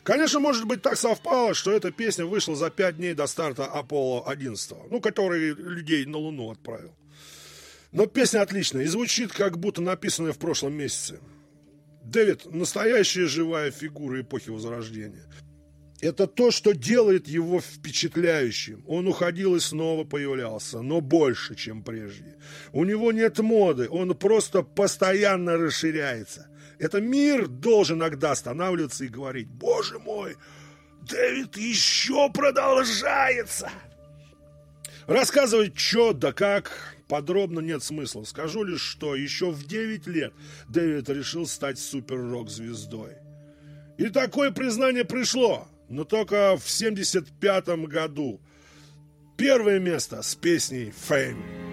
Конечно, может быть, так совпало, что эта песня вышла за 5 дней до старта Аполло-11, который людей на Луну отправил. Но песня отличная и звучит, как будто написанная в прошлом месяце. Дэвид – настоящая живая фигура эпохи Возрождения. Это то, что делает его впечатляющим. Он уходил и снова появлялся, но больше, чем прежде. У него нет моды, он просто постоянно расширяется. Это мир должен иногда останавливаться и говорить: «Боже мой, Дэвид еще продолжается!» Рассказывать, что да как, подробно нет смысла. Скажу лишь, что еще в 9 лет Дэвид решил стать супер-рок-звездой. И такое признание пришло, но только в 1975 году. Первое место с песней «Fame».